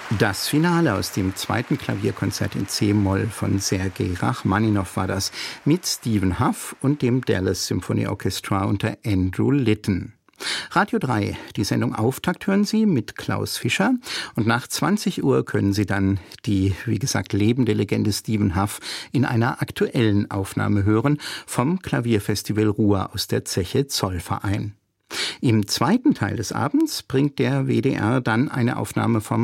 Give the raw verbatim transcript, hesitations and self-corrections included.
Das Finale aus dem zweiten Klavierkonzert in C-Moll von Sergei Rachmaninow war das, mit Stephen Hough und dem Dallas Symphony Orchestra unter Andrew Litton. Radio drei, die Sendung Auftakt hören Sie mit Klaus Fischer, und nach zwanzig Uhr können Sie dann die, wie gesagt, lebende Legende Stephen Hough in einer aktuellen Aufnahme hören vom Klavierfestival Ruhr aus der Zeche Zollverein. Im zweiten Teil des Abends bringt der W D R dann eine Aufnahme vom